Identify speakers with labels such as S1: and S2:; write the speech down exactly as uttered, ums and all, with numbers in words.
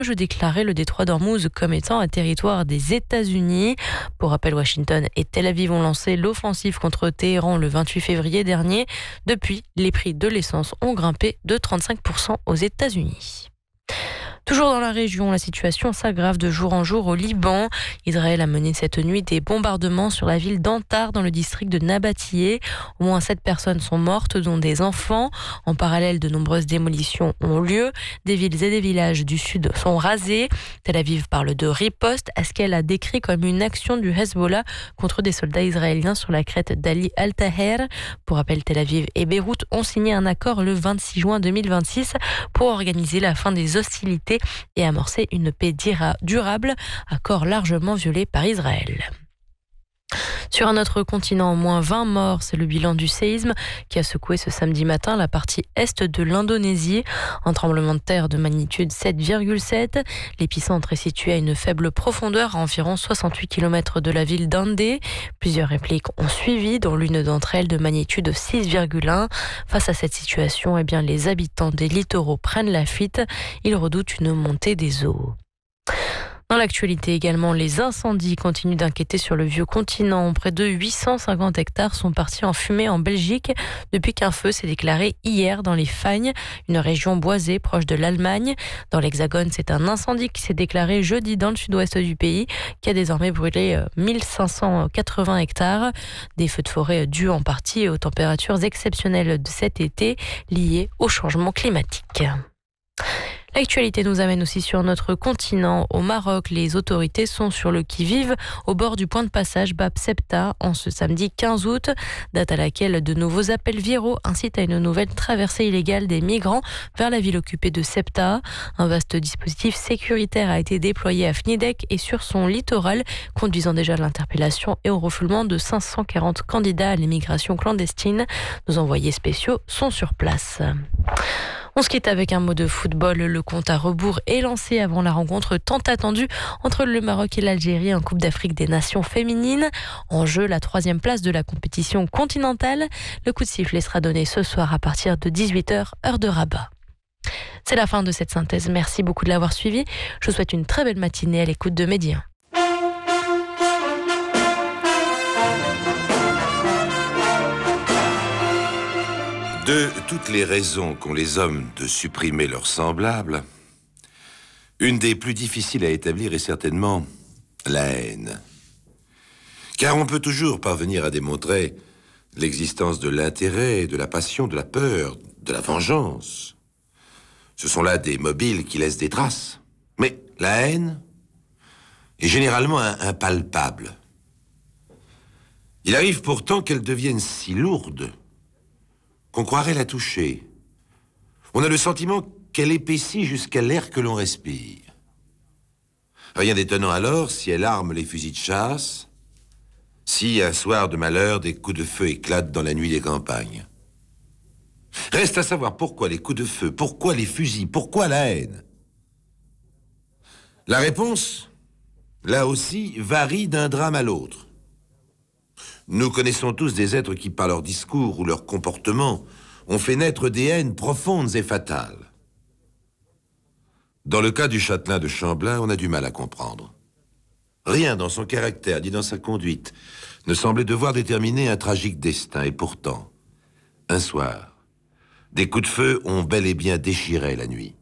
S1: Je déclarais le détroit d'Ormuz comme étant un territoire des États-Unis. Pour rappel, Washington et Tel Aviv ont lancé l'offensive contre Téhéran le vingt-huit février dernier. Depuis, les prix de l'essence ont grimpé de trente-cinq pour cent aux États-Unis. Toujours dans la région, la situation s'aggrave de jour en jour au Liban. Israël a mené cette nuit des bombardements sur la ville d'Antar dans le district de Nabatiyeh. Au moins sept personnes sont mortes, dont des enfants. En parallèle, de nombreuses démolitions ont lieu. Des villes et des villages du sud sont rasés. Tel Aviv parle de riposte, à ce qu'elle a décrit comme une action du Hezbollah contre des soldats israéliens sur la crête d'Ali Al-Taher. Pour rappel, Tel Aviv et Beyrouth ont signé un accord le vingt-six juin deux mille vingt-six pour organiser la fin des hostilités et amorcer une paix durable, accord largement violé par Israël. Sur un autre continent, au moins vingt morts, c'est le bilan du séisme qui a secoué ce samedi matin la partie est de l'Indonésie. Un tremblement de terre de magnitude sept virgule sept. L'épicentre est situé à une faible profondeur, à environ soixante-huit kilomètres de la ville d'Andé. Plusieurs répliques ont suivi, dont l'une d'entre elles de magnitude six virgule un. Face à cette situation, eh bien, les habitants des littoraux prennent la fuite. Ils redoutent une montée des eaux. Dans l'actualité également, les incendies continuent d'inquiéter sur le vieux continent. Près de huit cent cinquante hectares sont partis en fumée en Belgique depuis qu'un feu s'est déclaré hier dans les Fagnes, une région boisée proche de l'Allemagne. Dans l'Hexagone, c'est un incendie qui s'est déclaré jeudi dans le sud-ouest du pays, qui a désormais brûlé mille cinq cent quatre-vingts hectares. Des feux de forêt dus en partie aux températures exceptionnelles de cet été liées au changement climatique. L'actualité nous amène aussi sur notre continent. Au Maroc, les autorités sont sur le qui-vive au bord du point de passage Bab Septa en ce samedi quinze août, date à laquelle de nouveaux appels viraux incitent à une nouvelle traversée illégale des migrants vers la ville occupée de Septa. Un vaste dispositif sécuritaire a été déployé à Fnidek et sur son littoral, conduisant déjà à l'interpellation et au refoulement de cinq cent quarante candidats à l'immigration clandestine. Nos envoyés spéciaux sont sur place. On se quitte avec un mot de football. Le compte à rebours est lancé avant la rencontre tant attendue entre le Maroc et l'Algérie en Coupe d'Afrique des Nations féminines. En jeu, la troisième place de la compétition continentale. Le coup de sifflet sera donné ce soir à partir de dix-huit heures, heure de Rabat. C'est la fin de cette synthèse. Merci beaucoup de l'avoir suivi. Je vous souhaite une très belle matinée à l'écoute de Midi un.
S2: De toutes les raisons qu'ont les hommes de supprimer leurs semblables, une des plus difficiles à établir est certainement la haine. Car on peut toujours parvenir à démontrer l'existence de l'intérêt, de la passion, de la peur, de la vengeance. Ce sont là des mobiles qui laissent des traces. Mais la haine est généralement impalpable. Il arrive pourtant qu'elle devienne si lourde qu'on croirait la toucher. On a le sentiment qu'elle épaissit jusqu'à l'air que l'on respire. Rien d'étonnant alors si elle arme les fusils de chasse, si, un soir de malheur, des coups de feu éclatent dans la nuit des campagnes. Reste à savoir pourquoi les coups de feu, pourquoi les fusils, pourquoi la haine. La réponse, là aussi, varie d'un drame à l'autre. Nous connaissons tous des êtres qui, par leur discours ou leur comportement, ont fait naître des haines profondes et fatales. Dans le cas du châtelain de Chamblin, on a du mal à comprendre. Rien dans son caractère, ni dans sa conduite, ne semblait devoir déterminer un tragique destin. Et pourtant, un soir, des coups de feu ont bel et bien déchiré la nuit.